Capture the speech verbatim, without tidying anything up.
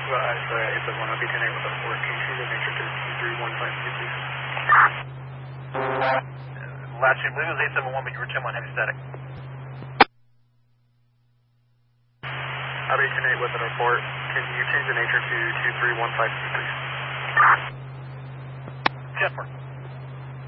Uh, sorry, eight seven one, I'll be ten eight with a four. Can you change the nature to two three one five two, please? Uh, last year, I believe it was eight seven one, but you were ten one heavy static. I'll be ten eight with a report. Can you change the nature to two three one five two, please? Jetport.